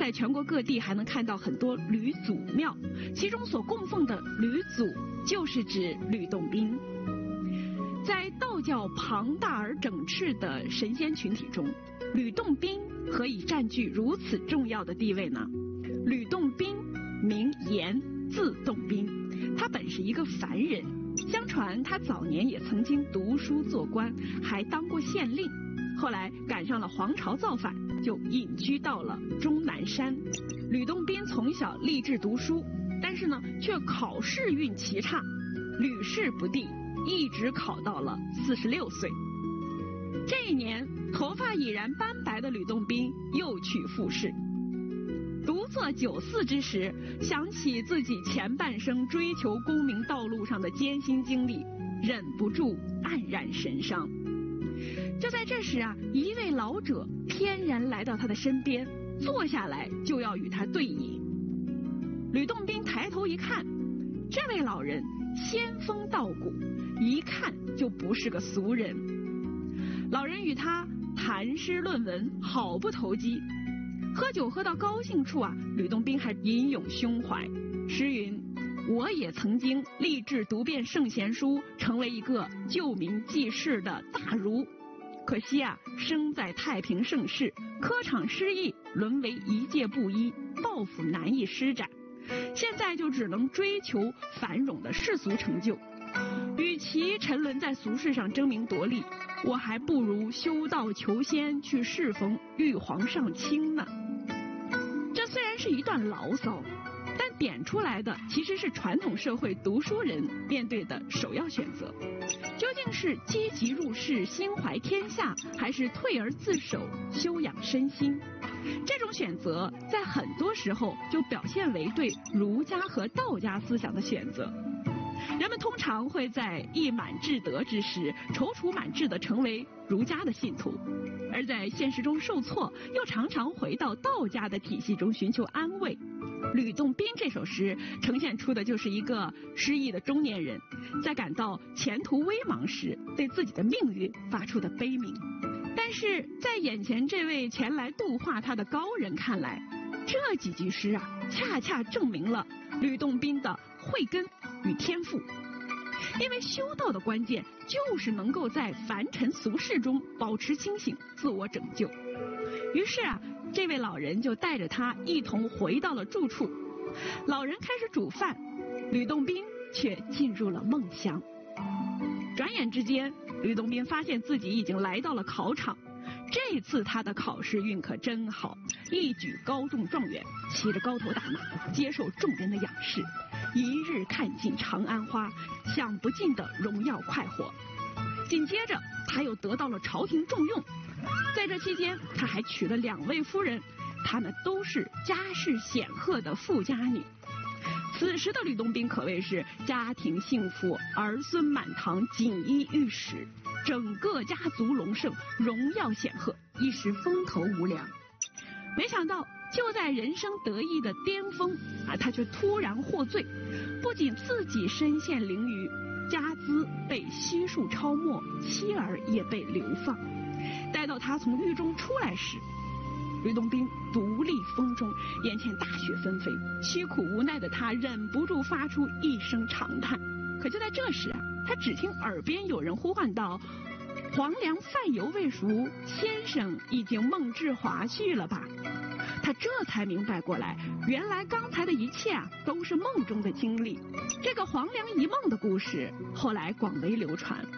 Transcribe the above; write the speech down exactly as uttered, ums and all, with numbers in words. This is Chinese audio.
在全国各地还能看到很多吕祖庙，其中所供奉的吕祖就是指吕洞宾。在道教庞大而整饬的神仙群体中，吕洞宾何以占据如此重要的地位呢？吕洞宾名言，字洞宾，他本是一个凡人，相传他早年也曾经读书做官，还当过县令，后来赶上了黄巢造反，就隐居到了终南山。吕洞宾从小立志读书，但是呢却考试运奇差，屡试不第，一直考到了四十六岁。这一年，头发已然斑白的吕洞宾又去复试。独坐酒肆之时，想起自己前半生追求功名道路上的艰辛经历，忍不住黯然神伤。就在这时啊，一位老者翩然来到他的身边，坐下来就要与他对饮。吕洞宾抬头一看，这位老人仙风道骨，一看就不是个俗人。老人与他谈诗论文，好不投机。喝酒喝到高兴处啊，吕洞宾还吟咏胸怀。诗云：我也曾经立志读遍圣贤书，成为一个救民济世的大儒，可惜啊，生在太平盛世，科场失意，沦为一介布衣，抱负难以施展，现在就只能追求繁荣的世俗成就。与其沉沦在俗世上争名夺利，我还不如修道求仙，去侍奉玉皇上清呢。这虽然是一段牢骚，但点出来的其实是传统社会读书人面对的首要选择。究竟是积极入世，心怀天下，还是退而自守，修养身心？这种选择在很多时候就表现为对儒家和道家思想的选择。人们通常会在一满志得之时，踌躇满志地成为儒家的信徒，而在现实中受挫，又常常回到道家的体系中寻求安慰。吕洞宾这首诗呈现出的就是一个失意的中年人，在感到前途微茫时，对自己的命运发出的悲鸣。但是在眼前这位前来度化他的高人看来，这几句诗啊，恰恰证明了吕洞宾的慧根与天赋。因为修道的关键就是能够在凡尘俗世中保持清醒，自我拯救。于是啊，这位老人就带着他一同回到了住处。老人开始煮饭，吕洞宾却进入了梦乡。转眼之间，吕洞宾发现自己已经来到了考场。这次他的考试运可真好，一举高中状元，骑着高头大马，接受众人的仰视，一日看尽长安花，享不尽的荣耀快活。紧接着他又得到了朝廷重用，在这期间他还娶了两位夫人，她们都是家世显赫的富家女。此时的吕洞宾可谓是家庭幸福，儿孙满堂，锦衣玉食，整个家族隆盛，荣耀显赫，一时风头无两。没想到就在人生得意的巅峰啊，他却突然获罪，不仅自己身陷囹圄，家资被悉数抄没，妻儿也被流放。待到他从狱中出来时，吕洞宾独立风中，眼前大雪纷飞，凄苦无奈的他忍不住发出一声长叹。可就在这时啊，他只听耳边有人呼唤道：黄粱饭犹未熟，先生已经梦至华胥了吧？他这才明白过来，原来刚才的一切啊都是梦中的经历。这个黄粱一梦的故事后来广为流传，